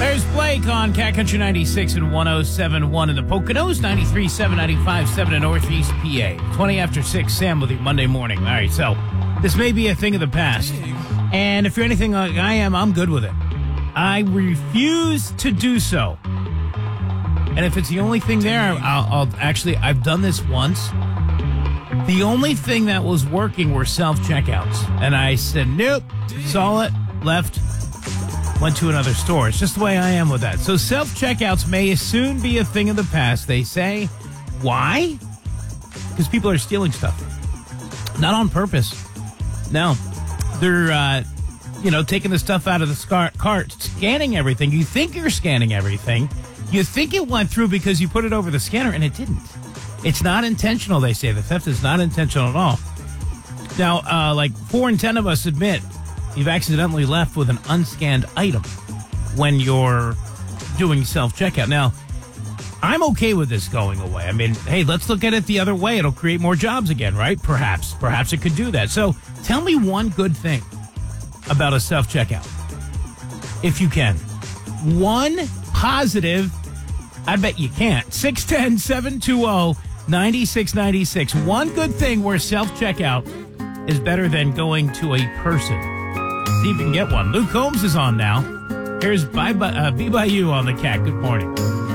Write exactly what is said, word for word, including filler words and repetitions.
There's Blake on Cat Country ninety-six and one oh seven point one in the Poconos, ninety-three point seven, ninety-five point seven in Northeast P A. twenty after six, Sam with you Monday morning. All right, so this may be a thing of the past. And if you're anything like I am, I'm good with it. I refuse to do so. And if it's the only thing there, I'll, I'll actually, I've done this once. The only thing that was working were self-checkouts. And I said, nope, saw it, left, went to another store. It's just the way I am with that. So self-checkouts may soon be a thing of the past, they say. Why? Because people are stealing stuff. Not on purpose. No. They're, uh, you know, taking the stuff out of the scar- cart, scanning everything. You think you're scanning everything. You think it went through because you put it over the scanner, and it didn't. It's not intentional, they say. The theft is not intentional at all. Now, uh, like four in ten of us admit you've accidentally left with an unscanned item when you're doing self-checkout. Now, I'm okay with this going away. I mean, hey, let's look at it the other way. It'll create more jobs again, right? Perhaps. Perhaps it could do that. So tell me one good thing about a self-checkout, if you can. One positive, I bet you can't. six one zero, seven two zero, nine six nine six. One good thing where self-checkout is better than going to a person. See if you can get one. Luke Combs is on now. Here's Bye Bye, uh, Be By You on the Cat. Good morning.